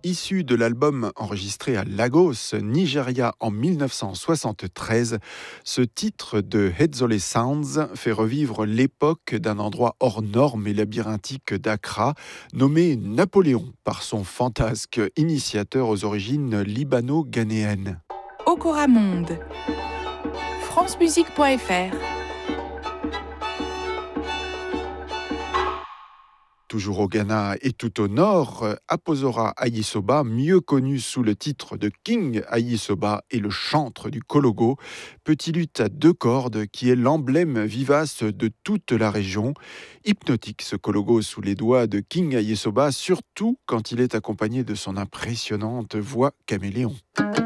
Issu de l'album enregistré à Lagos, Nigeria en 1973, ce titre de Hedzolé Sounds fait revivre l'époque d'un endroit hors norme et labyrinthique d'Accra, nommé Napoléon par son fantasque initiateur aux origines libano-ghanéennes. Okora Monde, francemusique.fr. Toujours au Ghana et tout au nord, Aposora Ayisoba, mieux connu sous le titre de King Ayisoba et le chantre du Kologo, petit luth à deux cordes qui est l'emblème vivace de toute la région. Hypnotique ce Kologo sous les doigts de King Ayisoba, surtout quand il est accompagné de son impressionnante voix caméléon.